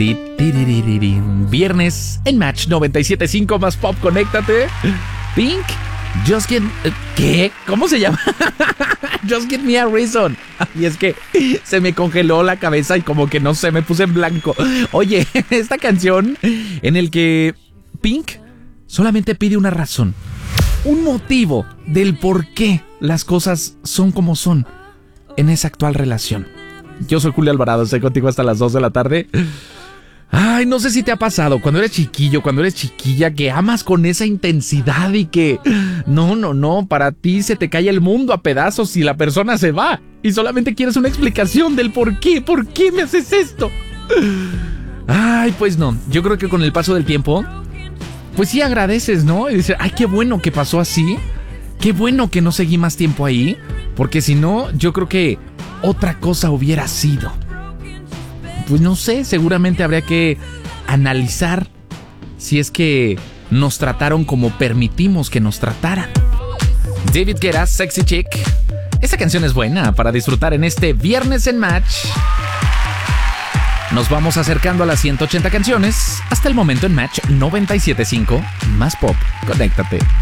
Viernes en Match 97.5 más pop, conéctate. Pink, Just Get... ¿Qué? ¿Cómo se llama? Just Give Me a Reason. Y es que se me congeló la cabeza y como que no sé, me puse en blanco. Oye, esta canción en el que Pink solamente pide una razón, un motivo del por qué las cosas son como son en esa actual relación. Yo soy Julio Alvarado, estoy contigo hasta las 2 de la tarde. Ay, no sé si te ha pasado cuando eres chiquillo, cuando eres chiquilla, que amas con esa intensidad y que no, para ti se te cae el mundo a pedazos y la persona se va y solamente quieres una explicación del por qué me haces esto. Ay, pues no, yo creo que con el paso del tiempo, pues sí agradeces, ¿no? Y dices, ay, qué bueno que pasó así, qué bueno que no seguí más tiempo ahí, porque si no, yo creo que otra cosa hubiera sido. Pues no sé, seguramente habría que analizar si es que nos trataron como permitimos que nos trataran. David Guetta, Sexy Chick. Esta canción es buena para disfrutar en este viernes en Match. Nos vamos acercando a las 180 canciones hasta el momento en Match 97.5 más pop. Conéctate.